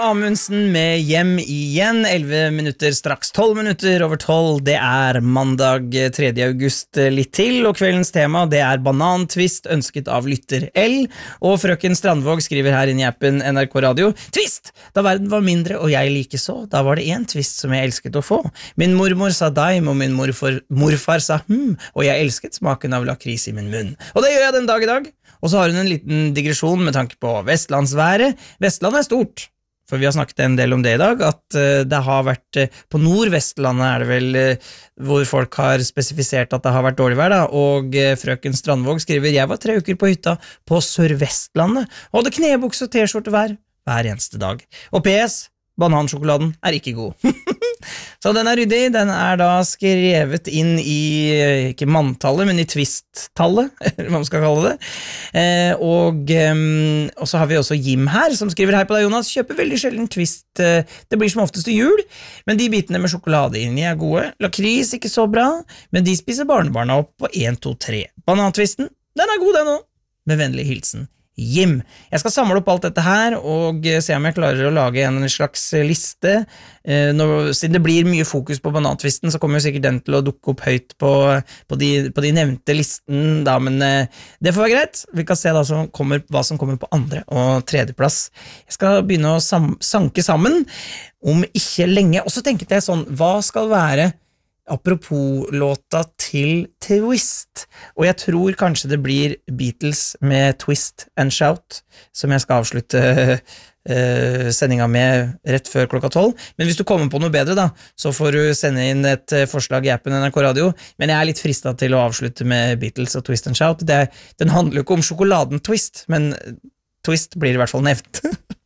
Amundsen med hjem igjen, 11 minutter, straks 12 minutter over 12, det mandag 3. august litt til, og kveldens tema det banantvist, ønsket av lytter L, og frøken Strandvåg skriver her inn i appen NRK Radio, twist! Da verden var mindre og jeg likeså, da var det en twist som jeg elsket å få. Min mormor sa daim, og min morfar sa og jeg elsket smaken av lakris i min munn. Og det gjør jeg den dag i dag. Og så har hun en liten digresjon med tanke på vestlandsværet. Vestlandet stort. For vi har snakket en del om det i dag, at det har vært, på Nordvestlandet det vel, hvor folk har spesifisert at det har vært dårlig vær, da, og frøken Strandvåg skriver, jeg var 3 uker på hytta på Sørvestlandet, og hadde knebukse og t-skjorte hver eneste dag. Og PS, banansjokoladen ikke god. Så den ryddig, den da skrevet inn i, ikke manntallet, men i twist-tallet, eller hva man skal kalle det. Og så har vi også Jim her, som skriver hei på deg, Jonas, kjøper veldig sjelden twist, det blir som oftest til jul, men de bitene med sjokolade inni gode, lakris ikke så bra, men de spiser barnebarna opp på 1, 2, 3. Banantvisten, den god den også, med vennlig hilsen. Jim. Jeg skal samle opp alt dette her og se om jeg klarer å lage en slags liste. Siden det blir mye fokus på banantvisten, så kommer jo sikkert den til å dukke opp høyt på de nevnte listen, da, men det får være greit. Vi kan se da hva som kommer på 2. og 3. plass. Jeg skal begynne å sanke sammen om ikke lenge, og så tenkte jeg sånn, hva skal være apropos låta til Twist, og jeg tror kanskje det blir Beatles med Twist and Shout, som jeg skal avslutte sendinga med rett før klokka 12, men hvis du kommer på noe bedre da, så får du sende inn et forslag i appen NRK Radio, men jeg litt fristet til å avslutte med Beatles og Twist and Shout. Den handler jo ikke om sjokoladen Twist, men Twist blir i hvert fall nevnt.